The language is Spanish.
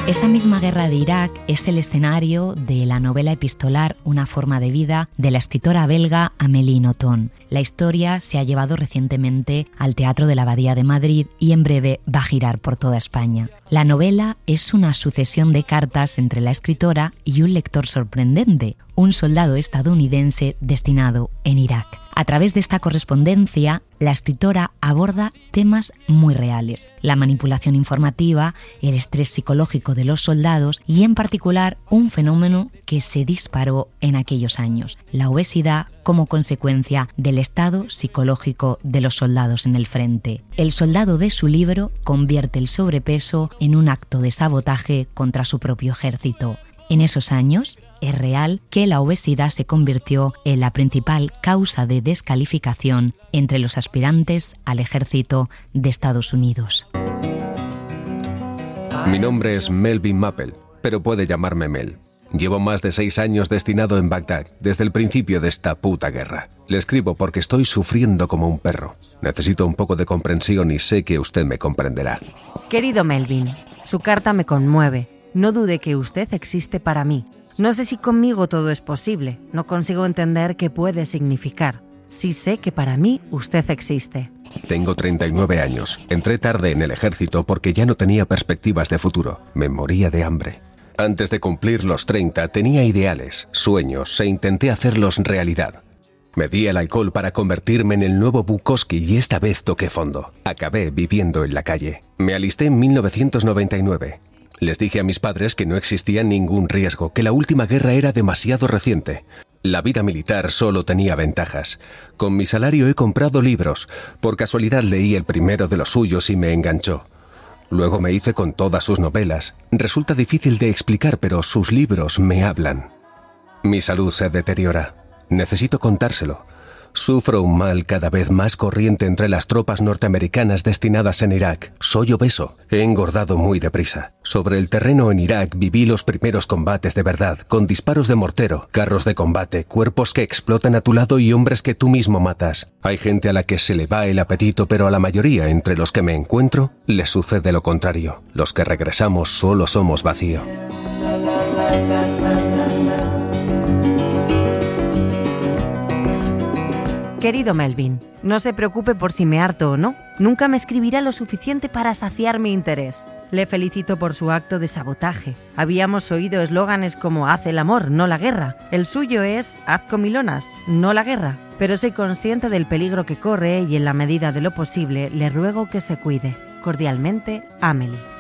Esa misma guerra de Irak es el escenario de la novela epistolar Una forma de vida de la escritora belga Amélie Nothomb. La historia se ha llevado recientemente al Teatro de la Abadía de Madrid y en breve va a girar por toda España. La novela es una sucesión de cartas entre la escritora y un lector sorprendente, un soldado estadounidense destinado en Irak. A través de esta correspondencia, la escritora aborda temas muy reales: la manipulación informativa, el estrés psicológico de los soldados y, en particular, un fenómeno que se disparó en aquellos años: la obesidad como consecuencia del estado psicológico de los soldados en el frente. El soldado de su libro convierte el sobrepeso en un acto de sabotaje contra su propio ejército. En esos años, es real que la obesidad se convirtió en la principal causa de descalificación entre los aspirantes al ejército de Estados Unidos. Mi nombre es Melvin Mappel, pero puede llamarme Mel. Llevo más de 6 años destinado en Bagdad, desde el principio de esta puta guerra. Le escribo porque estoy sufriendo como un perro. Necesito un poco de comprensión y sé que usted me comprenderá. Querido Melvin, su carta me conmueve. No dude que usted existe para mí. No sé si conmigo todo es posible. No consigo entender qué puede significar. Sí sé que para mí usted existe. Tengo 39 años. Entré tarde en el ejército porque ya no tenía perspectivas de futuro. Me moría de hambre. Antes de cumplir los 30 tenía ideales, sueños e intenté hacerlos realidad. Me di el alcohol para convertirme en el nuevo Bukowski y esta vez toqué fondo. Acabé viviendo en la calle. Me alisté en 1999. Les dije a mis padres que no existía ningún riesgo, que la última guerra era demasiado reciente. La vida militar solo tenía ventajas. Con mi salario he comprado libros. Por casualidad leí el primero de los suyos y me enganchó. Luego me hice con todas sus novelas. Resulta difícil de explicar, pero sus libros me hablan. Mi salud se deteriora. Necesito contárselo. Sufro un mal cada vez más corriente entre las tropas norteamericanas destinadas en Irak. Soy obeso. He engordado muy deprisa. Sobre el terreno en Irak viví los primeros combates de verdad, con disparos de mortero, carros de combate, cuerpos que explotan a tu lado y hombres que tú mismo matas. Hay gente a la que se le va el apetito, pero a la mayoría entre los que me encuentro les sucede lo contrario. Los que regresamos solo somos vacío. Querido Melvin, no se preocupe por si me harto o no. Nunca me escribirá lo suficiente para saciar mi interés. Le felicito por su acto de sabotaje. Habíamos oído eslóganes como «Haz el amor, no la guerra». El suyo es «Haz comilonas, no la guerra». Pero soy consciente del peligro que corre y en la medida de lo posible le ruego que se cuide. Cordialmente, Amélie.